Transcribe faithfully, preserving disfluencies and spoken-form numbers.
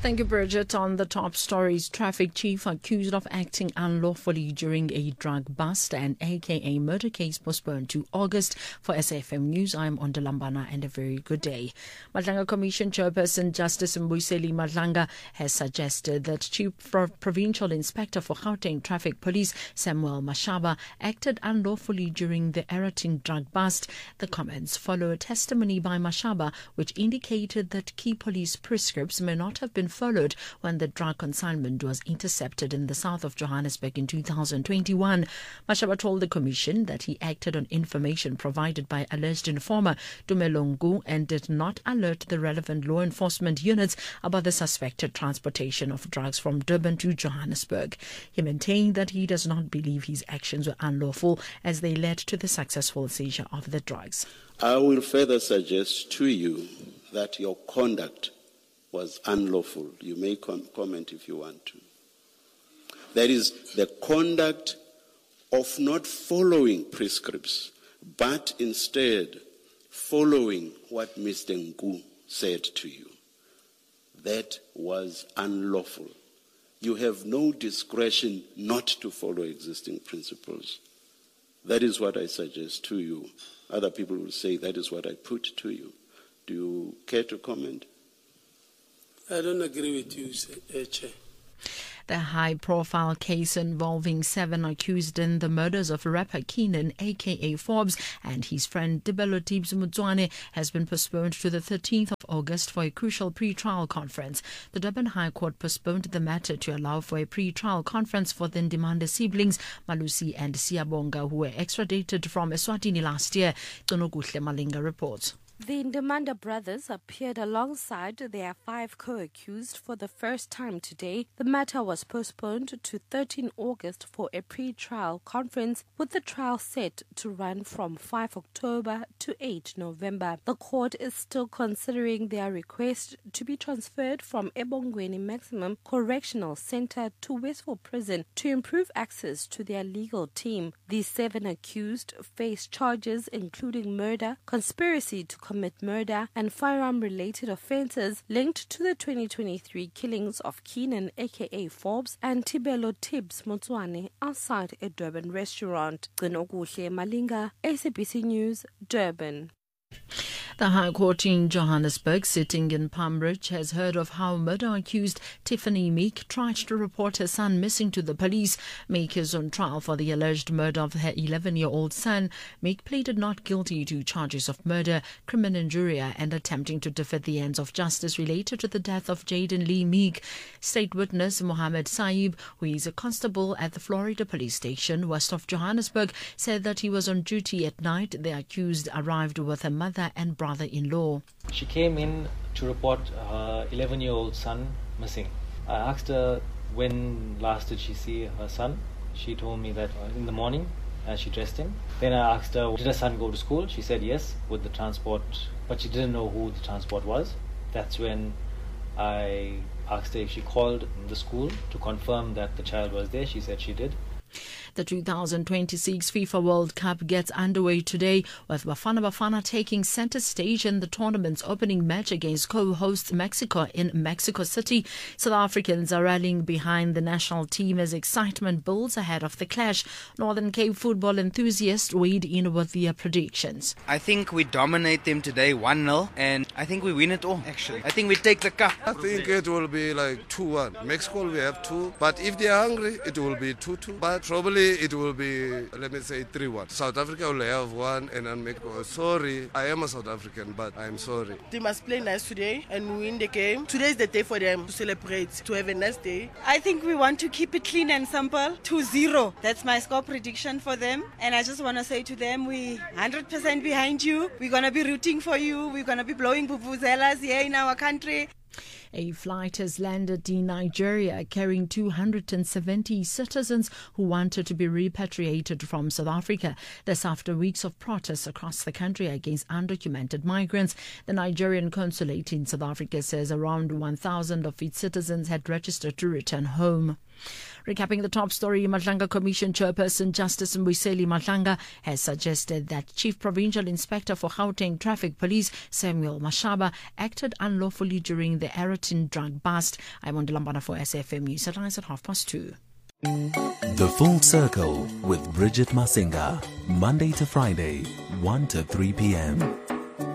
Thank you, Bridget. On the top stories, traffic chief accused of acting unlawfully during a drug bust and A K A murder case postponed to August. For S A F M News, I'm Ondalambana and a very good day. Madlanga Commission Chairperson Justice Mbuyiseli Madlanga has suggested that Chief Provincial Inspector for Gauteng Traffic Police Samuel Mashaba acted unlawfully during the Erating drug bust. The comments follow a testimony by Mashaba which indicated that key police prescripts may not have been followed when the drug consignment was intercepted in the south of Johannesburg in two thousand twenty-one. Mashaba told the Commission that he acted on information provided by alleged informer Tumelongu and did not alert the relevant law enforcement units about the suspected transportation of drugs from Durban to Johannesburg. He maintained that he does not believe his actions were unlawful as they led to the successful seizure of the drugs. I will further suggest to you that your conduct was unlawful. You may com- comment if you want to. That is the conduct of not following prescripts, but instead following what Mister Ngu said to you. That was unlawful. You have no discretion not to follow existing principles. That is what I suggest to you. Other people will say that is what I put to you. Do you care to comment? I don't agree with you, uh, Chair. The high-profile case involving seven accused in the murders of rapper Keenan, a k a. Forbes, and his friend Tibelo Tibbs Motswane has been postponed to the thirteenth of August for a crucial pre-trial conference. The Durban High Court postponed the matter to allow for a pre-trial conference for the Ndimande siblings, Malusi and Siyabonga, who were extradited from Eswatini last year. Tonokuhle Malinga reports. The Ndimanda brothers appeared alongside their five co-accused for the first time today. The matter was postponed to the thirteenth of August for a pre-trial conference, with the trial set to run from the fifth of October to the eighth of November. The court is still considering their request to be transferred from Ebongweni Maximum Correctional Center to Westville Prison to improve access to their legal team. The seven accused face charges including murder, conspiracy to commit murder and firearm-related offences linked to the twenty twenty-three killings of Keenan, a k a. Forbes, and Tibelo Tibbs Motswane outside a Durban restaurant. Gcinokuhle Malinga, S A B C News, Durban. The High Court in Johannesburg, sitting in Palm Ridge, has heard of how murder-accused Tiffany Meek tried to report her son missing to the police. Meek is on trial for the alleged murder of her eleven-year-old son. Meek pleaded not guilty to charges of murder, criminal injury and attempting to defeat the ends of justice related to the death of Jaden Lee Meek. State witness Mohammed Saib, who is a constable at the Florida police station west of Johannesburg, said that he was on duty at night. The accused arrived with her mother and brother-in-law. She came in to report her eleven-year-old son missing. I asked her when last did she see her son. She told me that in the morning as she dressed him. Then I asked her, did her son go to school? She said yes, with the transport, but she didn't know who the transport was. That's when I asked her if she called the school to confirm that the child was there. She said she did. The two thousand twenty-six FIFA World Cup gets underway today, with Bafana Bafana taking center stage in the tournament's opening match against co-host Mexico in Mexico City. South Africans are rallying behind the national team as excitement builds ahead of the clash. Northern Cape football enthusiasts weighed in with their predictions. I think we dominate them today one nil, and I think we win it all, actually. I think we take the cup. I think it will be like two one. Mexico will have two, but if they are hungry, it will be two two. But probably it will be, let me say, three one. South Africa will have one and then Mexico. Sorry, I am a South African, but I'm sorry. They must play nice today and win the game. Today is the day for them to celebrate, to have a nice day. I think we want to keep it clean and simple. two zero. That's my score prediction for them. And I just want to say to them, we one hundred percent behind you. We're going to be rooting for you. We're going to be blowing vuvuzelas here in our country. A flight has landed in Nigeria carrying two hundred seventy citizens who wanted to be repatriated from South Africa. This after weeks of protests across the country against undocumented migrants. The Nigerian consulate in South Africa says around one thousand of its citizens had registered to return home. Recapping the top story, Madlanga Commission Chairperson Justice Mbuyiseli Madlanga has suggested that Chief Provincial Inspector for Gauteng Traffic Police Samuel Mashaba acted unlawfully during the Erating Upton drug bust. I'm on Lambana for S F M News. It lies at half past two. The Full Circle with Bridget Masinga, Monday to Friday, one to three p.m.